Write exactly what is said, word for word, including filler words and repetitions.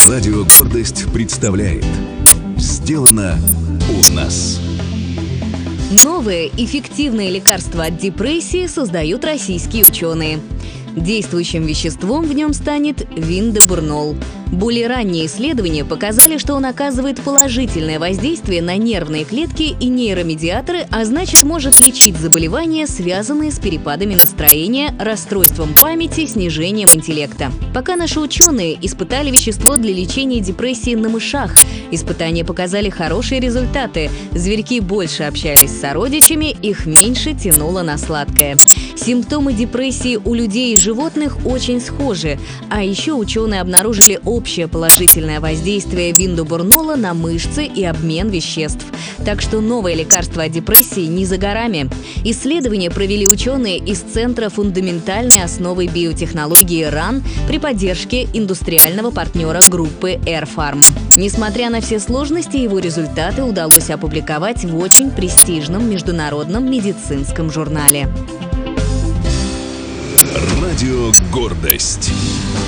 Радио «Гордость» представляет «Сделано у нас». Новые эффективные лекарства от депрессии создают российские ученые. Действующим веществом в нем станет виндобурнол. Более ранние исследования показали, что он оказывает положительное воздействие на нервные клетки и нейромедиаторы, а значит, может лечить заболевания, связанные с перепадами настроения, расстройством памяти, снижением интеллекта. Пока наши ученые испытали вещество для лечения депрессии на мышах. Испытания показали хорошие результаты. Зверьки больше общались с сородичами, их меньше тянуло на сладкое. Симптомы депрессии у людей и животных очень схожи. А еще ученые обнаружили общее положительное воздействие виндобурнола на мышцы и обмен веществ. Так что новое лекарство от депрессии не за горами. Исследования провели ученые из Центра фундаментальной основы биотехнологии РАН при поддержке индустриального партнера группы Airfarm. Несмотря на все сложности, его результаты удалось опубликовать в очень престижном международном медицинском журнале. Радио «Гордость».